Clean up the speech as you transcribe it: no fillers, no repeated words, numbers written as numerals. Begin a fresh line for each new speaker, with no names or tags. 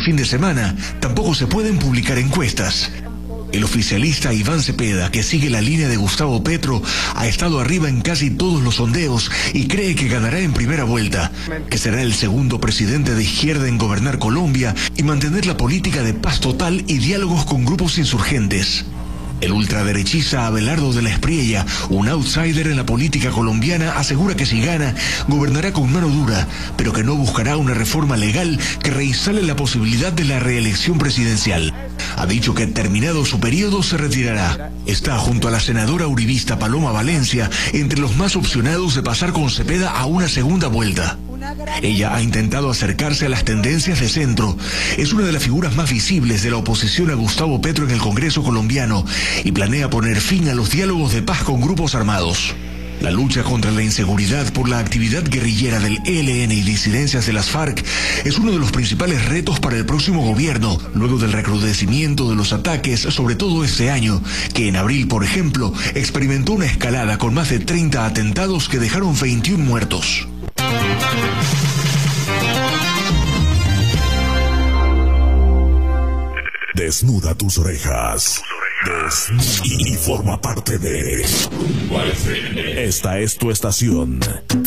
fin de semana, tampoco se pueden publicar encuestas. El oficialista Iván Cepeda, que sigue la línea de Gustavo Petro, ha estado arriba en casi todos los sondeos y cree que ganará en primera vuelta, que será el segundo presidente de izquierda en gobernar Colombia y mantener la política de paz total y diálogos con grupos insurgentes. El ultraderechista Abelardo de la Espriella, un outsider en la política colombiana, asegura que si gana, gobernará con mano dura, pero que no buscará una reforma legal que reinstale la posibilidad de la reelección presidencial. Ha dicho que terminado su periodo se retirará. Está junto a la senadora uribista Paloma Valencia entre los más opcionados de pasar con Cepeda a una segunda vuelta. Ella ha intentado acercarse a las tendencias de centro. Es una de las figuras más visibles de la oposición a Gustavo Petro en el Congreso colombiano y planea poner fin a los diálogos de paz con grupos armados. La lucha contra la inseguridad por la actividad guerrillera del ELN y disidencias de las FARC es uno de los principales retos para el próximo gobierno, luego del recrudecimiento de los ataques, sobre todo este año, que en abril, por ejemplo, experimentó una escalada con más de 30 atentados que dejaron 21 muertos.
Desnuda tus orejas. Y forma parte de... Esta es tu estación.